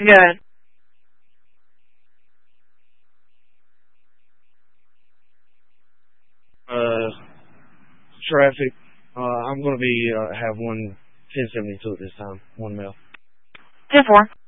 Good. Uh, Traffic. I'm gonna be have one 1072 at this time. 1 mil. 10-4.